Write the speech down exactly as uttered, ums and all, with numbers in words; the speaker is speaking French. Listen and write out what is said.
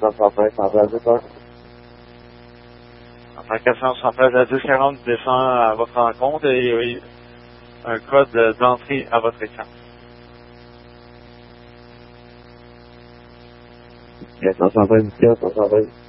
cent treize, cent treize, Enfin, quatre cent soixante-treize à dix quarante descend à votre rencontre et oui, un code d'entrée à votre écran. quatre cent soixante-treize, quatre cent soixante-treize.